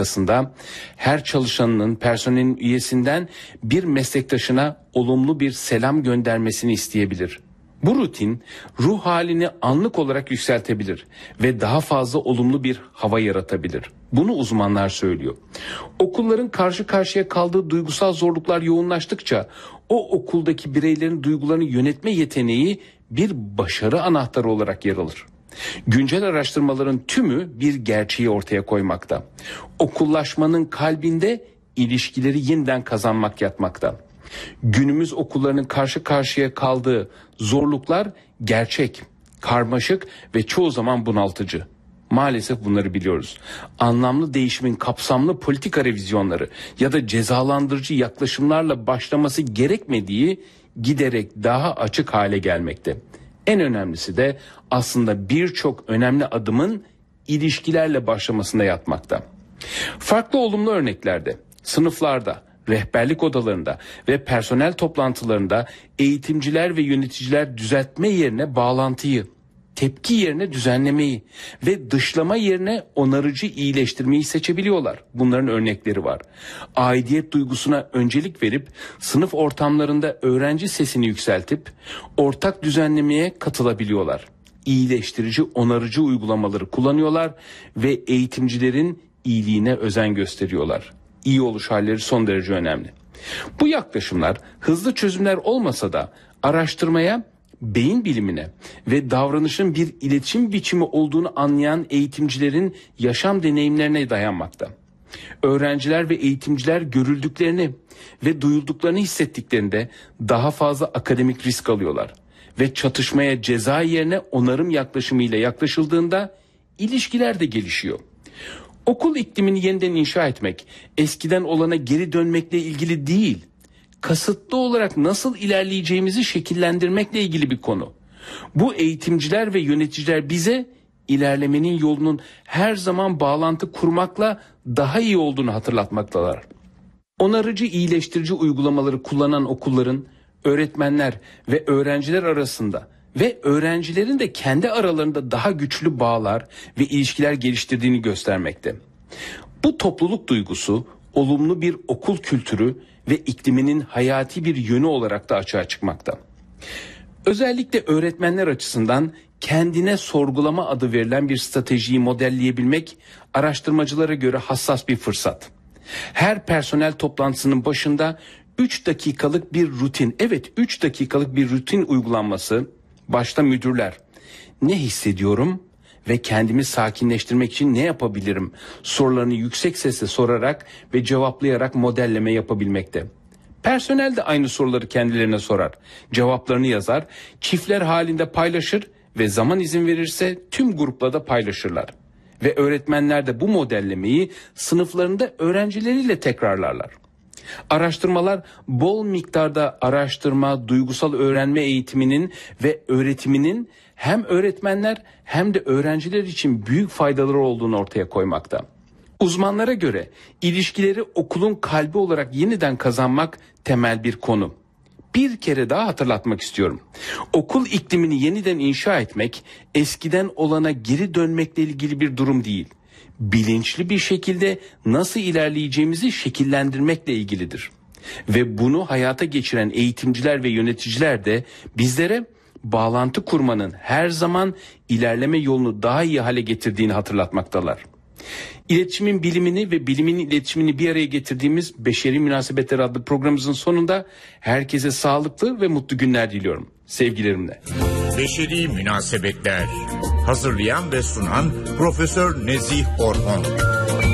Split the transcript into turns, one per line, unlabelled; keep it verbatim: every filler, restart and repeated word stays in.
politikasında her çalışanının, personelin üyesinden bir meslektaşına olumlu bir selam göndermesini isteyebilir. Bu rutin ruh halini anlık olarak yükseltebilir ve daha fazla olumlu bir hava yaratabilir. Bunu uzmanlar söylüyor. Okulların karşı karşıya kaldığı duygusal zorluklar yoğunlaştıkça o okuldaki bireylerin duygularını yönetme yeteneği bir başarı anahtarı olarak yer alır. Güncel araştırmaların tümü bir gerçeği ortaya koymakta. Okullaşmanın kalbinde ilişkileri yeniden kazanmak yatmakta. Günümüz okullarının karşı karşıya kaldığı zorluklar gerçek, karmaşık ve çoğu zaman bunaltıcı. Maalesef bunları biliyoruz. Anlamlı değişimin kapsamlı politika revizyonları ya da cezalandırıcı yaklaşımlarla başlaması gerekmediği giderek daha açık hale gelmekte. En önemlisi de aslında birçok önemli adımın ilişkilerle başlamasında yatmakta. Farklı olumlu örneklerde, sınıflarda, rehberlik odalarında ve personel toplantılarında eğitimciler ve yöneticiler düzeltme yerine bağlantıyı, tepki yerine düzenlemeyi ve dışlama yerine onarıcı iyileştirmeyi seçebiliyorlar. Bunların örnekleri var. Aidiyet duygusuna öncelik verip sınıf ortamlarında öğrenci sesini yükseltip ortak düzenlemeye katılabiliyorlar. İyileştirici, onarıcı uygulamaları kullanıyorlar ve eğitimcilerin iyiliğine özen gösteriyorlar. İyi oluş halleri son derece önemli. Bu yaklaşımlar hızlı çözümler olmasa da araştırmaya, beyin bilimine ve davranışın bir iletişim biçimi olduğunu anlayan eğitimcilerin yaşam deneyimlerine dayanmakta. Öğrenciler ve eğitimciler görüldüklerini ve duyulduklarını hissettiklerinde daha fazla akademik risk alıyorlar. Ve çatışmaya ceza yerine onarım yaklaşımıyla yaklaşıldığında ilişkiler de gelişiyor. Okul iklimini yeniden inşa etmek, eskiden olana geri dönmekle ilgili değil, kasıtlı olarak nasıl ilerleyeceğimizi şekillendirmekle ilgili bir konu. Bu eğitimciler ve yöneticiler bize ilerlemenin yolunun her zaman bağlantı kurmakla daha iyi olduğunu hatırlatmaktalar. Onarıcı, iyileştirici uygulamaları kullanan okulların öğretmenler ve öğrenciler arasında ve öğrencilerin de kendi aralarında daha güçlü bağlar ve ilişkiler geliştirdiğini göstermekte. Bu topluluk duygusu, olumlu bir okul kültürü ve ikliminin hayati bir yönü olarak da açığa çıkmakta. Özellikle öğretmenler açısından kendine sorgulama adı verilen bir stratejiyi modelleyebilmek araştırmacılara göre hassas bir fırsat. Her personel toplantısının başında üç dakikalık bir rutin, evet üç dakikalık bir rutin uygulanması, başta müdürler, ne hissediyorum ve kendimi sakinleştirmek için ne yapabilirim sorularını yüksek sesle sorarak ve cevaplayarak modelleme yapabilmekte. Personel de aynı soruları kendilerine sorar, cevaplarını yazar, çiftler halinde paylaşır ve zaman izin verirse tüm grupla da paylaşırlar. Ve öğretmenler de bu modellemeyi sınıflarında öğrencileriyle tekrarlarlar. Araştırmalar bol miktarda araştırma, duygusal öğrenme eğitiminin ve öğretiminin hem öğretmenler hem de öğrenciler için büyük faydaları olduğunu ortaya koymakta. Uzmanlara göre ilişkileri okulun kalbi olarak yeniden kazanmak temel bir konu. Bir kere daha hatırlatmak istiyorum. Okul iklimini yeniden inşa etmek eskiden olana geri dönmekle ilgili bir durum değil. Bilinçli bir şekilde nasıl ilerleyeceğimizi şekillendirmekle ilgilidir. Ve bunu hayata geçiren eğitimciler ve yöneticiler de bizlere bağlantı kurmanın her zaman ilerleme yolunu daha iyi hale getirdiğini hatırlatmaktalar. İletişimin bilimini ve bilimin iletişimini bir araya getirdiğimiz Beşeri Münasebetler adlı programımızın sonunda herkese sağlıklı ve mutlu günler diliyorum. Sevgilerimle.
Beşeri Münasebetler. Hazırlayan ve sunan Profesör Nezih Orhon.